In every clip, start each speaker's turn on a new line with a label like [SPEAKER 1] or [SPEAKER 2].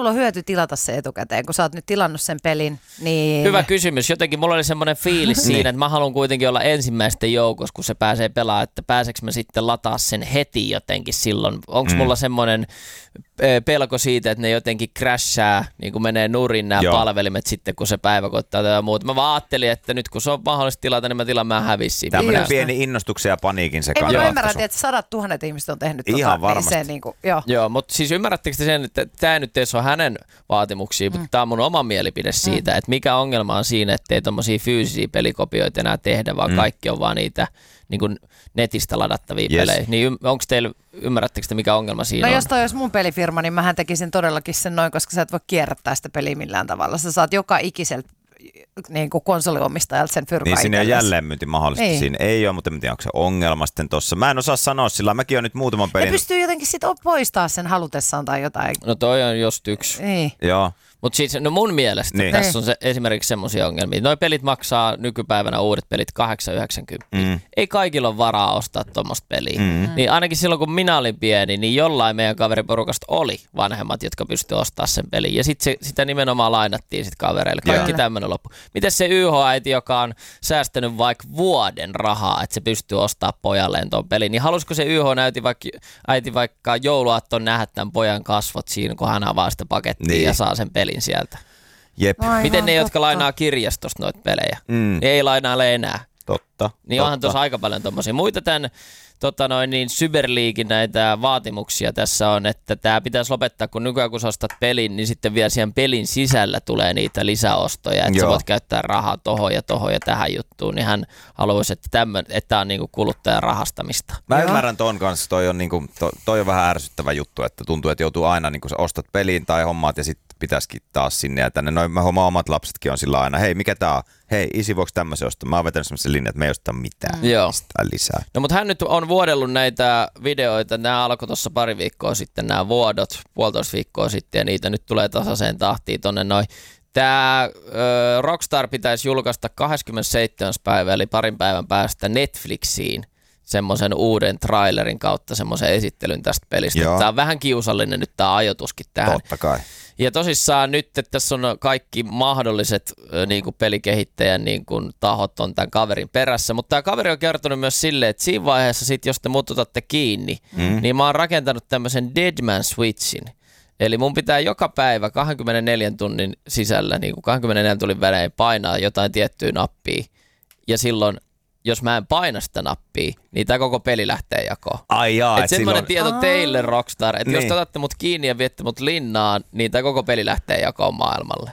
[SPEAKER 1] sulla on hyöty tilata se etukäteen, kun sä oot nyt tilannut sen pelin? Niin...
[SPEAKER 2] Hyvä kysymys. Jotenkin mulla oli semmoinen fiilis siinä, että mä haluan kuitenkin olla ensimmäisten joukossa, kun se pääsee pelaamaan, että pääseekö mä sitten lataa sen heti jotenkin silloin. Onko mulla semmoinen pelko siitä, että ne jotenkin crashaa, niin kuin menee nurin nämä palvelimet sitten, kun se päivä koittaa tai muuta. Mä vaan ajattelin, että nyt kun se on mahdollista tilata, niin mä tilaan, mä hävisin.
[SPEAKER 3] Tämmöinen pieni innostuksen ja paniikin sekaan.
[SPEAKER 1] Ei, mä ymmärrän, että 100 000 ihmiset on tehnyt
[SPEAKER 3] ihan varmasti.
[SPEAKER 1] Niin kuin,
[SPEAKER 2] joo, mutta siis ymmärrättekö te sen, että tämä nyt ei ole hänen vaatimuksia, mutta tämä on mun oma mielipide siitä, että mikä ongelma on siinä, että ei tommosia fyysisiä pelikopioita enää tehdä, vaan kaikki on vaan niitä niin kuin netistä ladattavia pelejä. Niin onko teillä, ymmärrättekö te mikä ongelma siinä on?
[SPEAKER 1] No jos toi olisi mun pelifirma, niin mähän tekisin todellakin sen noin, koska sä et voi kierrättää sitä peliä millään tavalla. Sä saat joka ikiseltä niin kuin konsoliomistajalta sen fyrkaa
[SPEAKER 3] niin siinä on
[SPEAKER 1] itsellesi.
[SPEAKER 3] jälleenmyynti mahdollista. Niin. Siinä ei ole, mutta en tiedä, onko se ongelma sitten tossa. Mä en osaa sanoa, sillä mäkin on nyt muutaman pelin.
[SPEAKER 1] Ne pystyy jotenkin sit poistaa sen halutessaan tai jotain.
[SPEAKER 2] No toi on just yksi.
[SPEAKER 1] Niin.
[SPEAKER 3] Joo.
[SPEAKER 2] Mutta siis no mun mielestä tässä on esimerkiksi semmoisia ongelmia. Noi pelit maksaa nykypäivänä uudet pelit 8,90. Ei kaikilla ole varaa ostaa tuommoista peliä. Niin ainakin silloin kun minä olin pieni, niin jollain meidän kaveriporukasta oli vanhemmat, jotka pystyivät ostamaan sen pelin. Ja sitten sitä nimenomaan lainattiin sit kavereille. Kaikki tämmöinen loppu. Miten se YH-äiti, joka on säästänyt vaikka vuoden rahaa, että se pystyy ostamaan pojalleen tuon pelin, niin halusiko se YH-äiti vaikka jouluaatton nähdä tämän pojan kasvot siinä, kun hän avaa sitä pakettia ja saa sen pelin sieltä.
[SPEAKER 3] Jep.
[SPEAKER 2] Miten ne, jotka lainaa kirjastosta noita pelejä, ei lainaile enää.
[SPEAKER 3] Totta.
[SPEAKER 2] Niin onhan tuossa aika paljon tommosia. Muita tämän Cyber Leaguein näitä vaatimuksia tässä on, että tämä pitäisi lopettaa, kun nykyään kun sä ostat pelin, niin sitten vielä siihen pelin sisällä tulee niitä lisäostoja, että sä voit käyttää rahaa tohon ja tähän juttuun, niin hän haluaisi, että tämä on niinku kuluttajan rahastamista.
[SPEAKER 3] Mä ymmärrän ton kanssa, toi on vähän ärsyttävä juttu, että tuntuu, että joutuu aina, niin kun sä ostat peliin tai hommaat ja sitten pitäisikin taas sinne ja tänne. Noin omat lapsetkin on sillä aina, hei mikä tää on? Hei isi, voiko tämmöisen ostaa? Mä oon vetänyt semmoisen linjan, että me ei ostaa mitään. Lisää.
[SPEAKER 2] No mutta hän nyt on vuodellut näitä videoita, nämä alkoi tuossa pari viikkoa sitten, nämä vuodot, 1,5 viikkoa sitten ja niitä nyt tulee tasaiseen tahtiin tonne noin. Tämä Rockstar pitäisi julkaista 27. päivä eli parin päivän päästä Netflixiin semmoisen uuden trailerin kautta semmoisen esittelyn tästä pelistä. Tämä on vähän kiusallinen nyt tämä ajoituskin tähän.
[SPEAKER 3] Totta kai.
[SPEAKER 2] Ja tosissaan nyt, että tässä on kaikki mahdolliset niin kuin pelikehittäjän niin kuin tahot on tämän kaverin perässä, mutta tämä kaveri on kertonut myös silleen, että siinä vaiheessa sit, jos te mut otatte kiinni, niin mä oon rakentanut tämmöisen Deadman Switchin. Eli mun pitää joka päivä 24 tunnin sisällä, niin kuin 24 tunnin välein painaa jotain tiettyä nappia ja silloin jos mä en paina sitä nappia, niin tää koko peli lähtee jakoon.
[SPEAKER 3] Ai jaa,
[SPEAKER 2] et semmoinen tieto teille, Rockstar, että jos te otatte mut kiinni ja viette mut linnaan, niin tää koko peli lähtee jakoon maailmalle.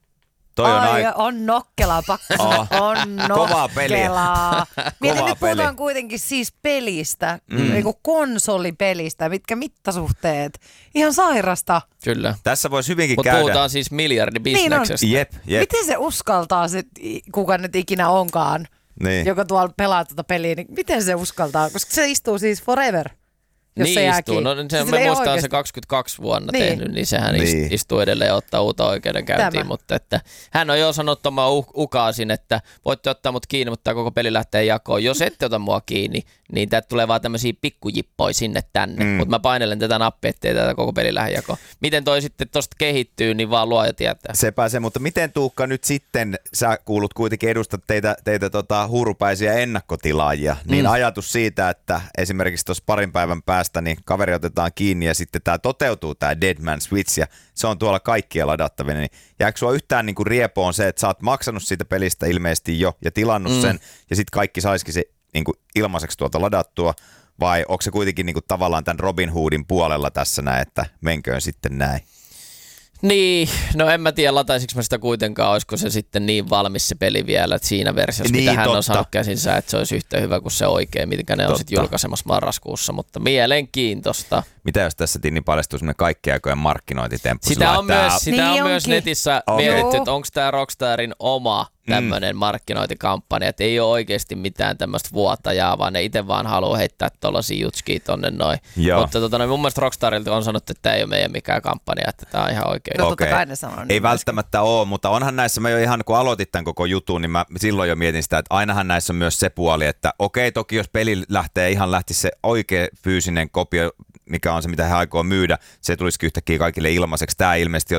[SPEAKER 1] On nokkelaa, pakko sanoa. On nokkelaa.
[SPEAKER 3] Kovaa peliä.
[SPEAKER 1] Mietin, nyt puhutaan kuitenkin siis pelistä, niinku konsolipelistä, mitkä mittasuhteet. Ihan sairasta.
[SPEAKER 2] Kyllä.
[SPEAKER 3] Tässä voisi hyvinkin
[SPEAKER 2] käydä. Mutta puhutaan siis miljardibisneksestä.
[SPEAKER 1] Niin
[SPEAKER 3] jep.
[SPEAKER 1] Miten se uskaltaa, kuka nyt ikinä onkaan? Niin. Joka tuolla pelaa tuota peliä, niin miten se uskaltaa? Koska se istuu siis forever, jos
[SPEAKER 2] niin
[SPEAKER 1] se jää
[SPEAKER 2] istuu. No, me muistaan se 22 vuonna tehnyt, niin sehän istuu edelleen ja ottaa uutta oikeudenkäyntiin. Mutta että, hän on jo sanonut tuomaan ukaasin, että voitte ottaa mut kiinni, mutta koko peli lähtee jakoon. Jos ette ota mua kiinni, niin täältä tulee vaan tämmöisiä pikkujippoja sinne tänne. Mutta mä painelen tätä nappia, ettei tätä koko peli lähde jakoon. Miten toi sitten tosta kehittyy, niin vaan luoja tietää.
[SPEAKER 3] Sepä se, mutta miten Tuukka nyt sitten, sä kuulut kuitenkin edustat teitä huurupäisiä ennakkotilaajia, niin ajatus siitä, että esimerkiksi tuossa parin päivän päästä niin kaveri otetaan kiinni ja sitten tämä toteutuu, tämä Deadman Switch ja se on tuolla kaikkia ladattavina, niin jääkö sua yhtään niin kuin riepoon se, että sä oot maksanut siitä pelistä ilmeisesti jo ja tilannut sen ja sitten kaikki saisikin se niin kuin ilmaiseksi tuolta ladattua, vai onko se kuitenkin niin kuin tavallaan tämän Robin Hoodin puolella tässä näin, että menköön sitten näin?
[SPEAKER 2] Niin, no en mä tiedä lataisinko mä sitä kuitenkaan, olisiko se sitten niin valmis se peli vielä, että siinä versiossa,
[SPEAKER 3] niin,
[SPEAKER 2] mitä hän on saanut käsinsä, että se olisi yhtä hyvä kuin se oikein, mitkä ne on sitten julkaisemassa marraskuussa, mutta mielenkiintoista.
[SPEAKER 3] Mitä jos tässä Tinni paljastuu semmoinen kaikkien aikojen markkinointitemppu?
[SPEAKER 2] Sitä on myös netissä mietitty, että onko tämä Rockstarin oma tämmöinen markkinointikampanja, että ei ole oikeasti mitään tämmöistä vuotajaa, vaan ne itse vaan haluaa heittää tollaisia jutskia tonne noin. Mutta mun mielestä Rockstarilta on sanottu, että tämä ei ole meidän mikään kampanja, että tämä on ihan oikein.
[SPEAKER 1] No totta kai ne sanoo.
[SPEAKER 3] Ei välttämättä ole, mutta onhan näissä, mä jo ihan kun aloitit tämän koko jutun, niin mä silloin jo mietin sitä, että ainahan näissä on myös se puoli, että okei, toki jos peli lähti se oikea fyysinen kopio, mikä on se, mitä he aikoo myydä, se tulisikin yhtäkkiä kaikille ilmaiseksi. Tämä ilmeisesti